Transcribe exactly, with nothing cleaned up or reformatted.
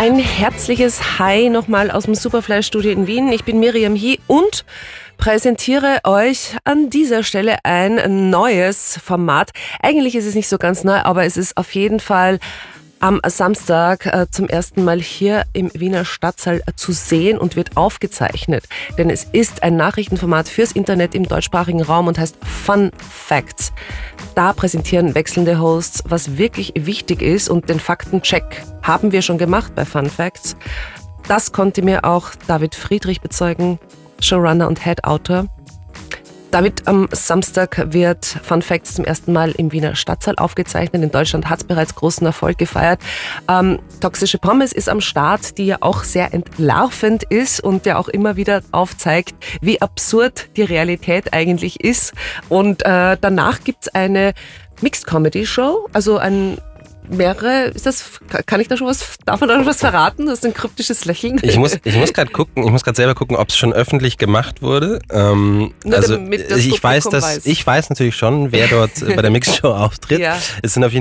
Ein herzliches Hi nochmal aus dem Superfly-Studio in Wien. Ich bin Miriam Hie und präsentiere euch an dieser Stelle ein neues Format. Eigentlich ist es nicht so ganz neu, aber es ist auf jeden Fall am Samstag äh, zum ersten Mal hier im Wiener Stadtsaal äh, zu sehen und wird aufgezeichnet. Denn es ist ein Nachrichtenformat fürs Internet im deutschsprachigen Raum und heißt Fun Facts. Da präsentieren wechselnde Hosts, was wirklich wichtig ist, und den Faktencheck haben wir schon gemacht bei Fun Facts. Das konnte mir auch David Friedrich bezeugen, Showrunner und Head-Autor. David, am Samstag wird Fun Facts zum ersten Mal im Wiener Stadtsaal aufgezeichnet. In Deutschland hat es bereits großen Erfolg gefeiert. Ähm, Toxische Pommes ist am Start, die ja auch sehr entlarvend ist und ja auch immer wieder aufzeigt, wie absurd die Realität eigentlich ist. Und äh, danach gibt's eine Mixed Comedy Show, also ein mehrere, ist das, kann ich da schon was, darf man da schon was verraten? Du hast ein kryptisches Lächeln. Ich muss, ich muss gerade gucken, ich muss gerade selber gucken, ob es schon öffentlich gemacht wurde. Ähm, Nur also damit das ich weiß, dass, weiß. ich weiß natürlich schon, wer dort bei der Mixshow auftritt. Ja. Es sind auf jeden